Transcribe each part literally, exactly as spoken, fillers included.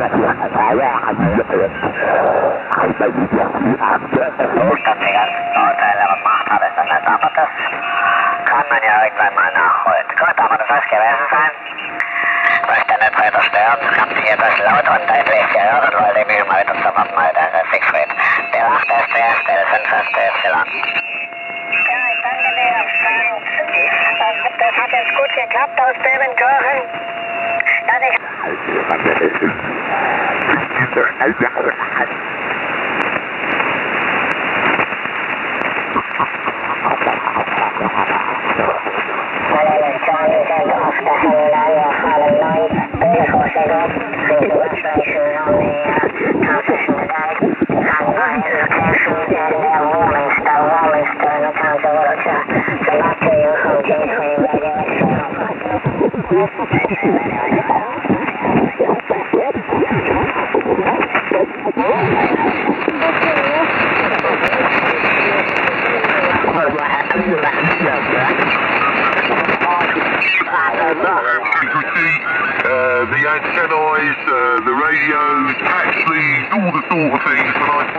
Kann man ja irgendwann mal nachholen. Gut, aber das soll es gewesen sein. Möchte nicht weiter stören. Ich habe Sie etwas laut und deutlich gehört und wollte mich mal wieder zur Abmeldung Siegfried. Der acht S T S, der fünf S T Y. Ja, ich danke dir. Das hat jetzt gut geklappt aus Böbenkirchen. Dass ich... Alle Elektronen sind auf der Hände, wir haben neun Bödenvorschläge für die Westlichen und die klassischen Modelle. Die Fangweise, Kirchen, der Warminster, Warminster, and the Council of Literature. So back to you from J three Radio Uh, the antennae, uh, the radios, taxis, all the sort of things that I...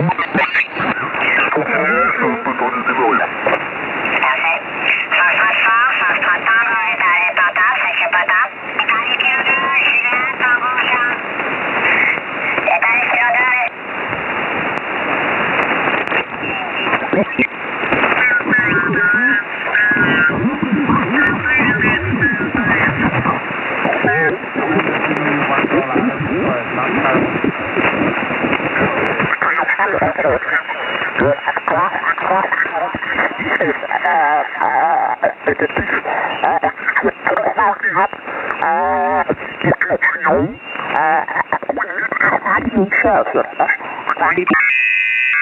Uh,